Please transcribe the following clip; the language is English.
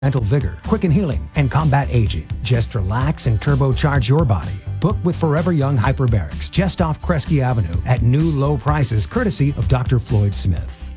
mental vigor, quicken healing, and combat aging. Just relax and turbocharge your body. Book with Forever Young Hyperbarics just off Kresge Avenue at new low prices courtesy of Dr. Floyd Smith.